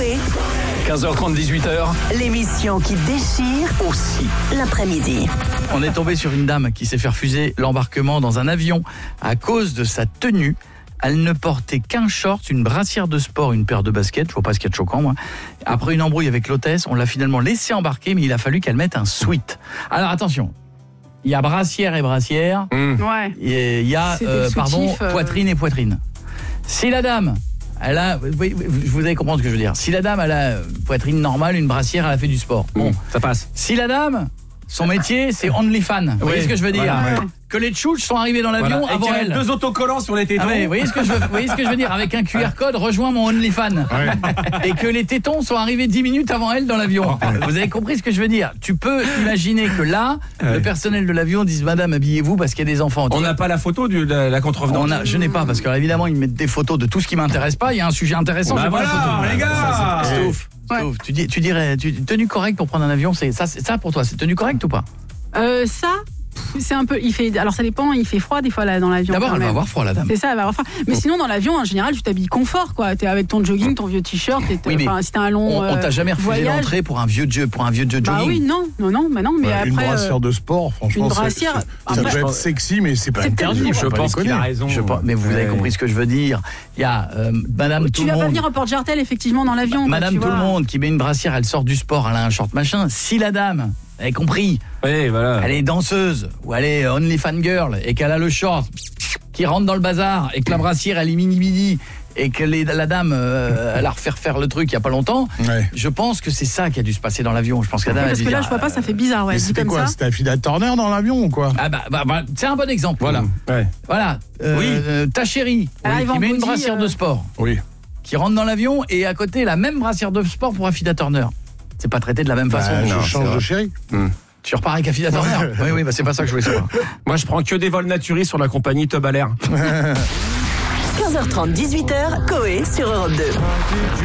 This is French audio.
Coé. 15h30, 18h. L'émission qui déchire Aussi. l'après-midi. On est tombé sur une dame qui s'est fait refuser l'embarquement dans un avion à cause de sa tenue. Elle ne portait qu'un short, une brassière de sport, une paire de baskets. Je vois pas ce qu'il y a de choquant, moi. Après une embrouille avec l'hôtesse, on l'a finalement laissée embarquer, mais il a fallu qu'elle mette un sweat. Alors attention, il y a brassière et brassière. Ouais. Et il y a, C'est des soutifs, poitrine et poitrine. Si la dame, elle a, vous allez comprendre ce que je veux dire. Si la dame, elle a poitrine normale, une brassière, elle a fait du sport. Bon, Ça passe. si la dame, son métier, c'est OnlyFans. Vous voyez ce que je veux dire? Voilà, Que les tchouches sont arrivés dans l'avion Voilà. Et avant qu'il y a elle. 2 autocollants sur les tétons. Ah ouais, vous voyez ce que je veux dire? Avec un QR code, rejoins mon OnlyFans. Et que les tétons sont arrivés 10 minutes avant elle dans l'avion. Vous avez compris ce que je veux dire? Tu peux imaginer que là, le personnel de l'avion dise madame, habillez-vous parce qu'il y a des enfants. On n'a pas la photo de la contrevenante. Je n'ai pas, parce que évidemment, ils mettent des photos de tout ce qui m'intéresse pas. Il y a un sujet intéressant. Bah j'ai pas la voilà, photo. les gars. C'est ouf. Ouais. Tu dirais tenue correcte pour prendre un avion, c'est ça pour toi, c'est tenue correcte ou pas? Ça, c'est un peu. Alors ça dépend, il fait froid des fois là dans l'avion. D'abord, quand elle va même. avoir froid, la dame. C'est ça, elle va avoir froid. Mais sinon, dans l'avion, en général, tu t'habilles confort, quoi. T'es avec ton jogging, ton vieux t-shirt. Oui, mais si t'as un long. On t'a jamais refusé voyage. l'entrée pour un vieux jogging? Bah oui, non. Mais après. Une brassière de sport, franchement, une brassière, ça après, peut être sexy, mais c'est pas c'est interdit. peut-être- faut Je pas pense qu'il déconner. a raison. Mais vous avez compris ce que je veux dire. Il y a madame tout Tu le vas pas monde. venir au porte-jartel, effectivement, dans l'avion. quoi, Madame tu tout le vois. monde qui met une brassière, elle sort du sport, elle a un short machin. Si la dame, vous avez compris, Oui, voilà. elle est danseuse ou elle est OnlyFans girl et qu'elle a le short qui rentre dans le bazar et que la brassière elle est mini et que la dame elle a refait faire le truc il y a pas longtemps, Ouais. je pense que c'est ça qui a dû se passer dans l'avion. Je pense que la dame Parce a dû que là, dire, je vois pas, ça fait bizarre, ouais. Mais Dit c'était comme quoi? ça. C'était Affida Turner dans l'avion ou quoi? ah bah, c'est un bon exemple. Voilà. Ouais. Voilà. Ta chérie Elle arrive qui en met une body, brassière de sport, Oui. qui rentre dans l'avion et à côté la même brassière de sport pour Affida Turner. C'est pas traité de la même façon. Bah, non, je change c'est de chérie. Tu repars avec Affida Turner. Oui, bah c'est pas ça que je voulais savoir. Moi, je prends que des vols naturistes sur la compagnie Tub à l'air. 15h30, 18h, Coé sur Europe 2.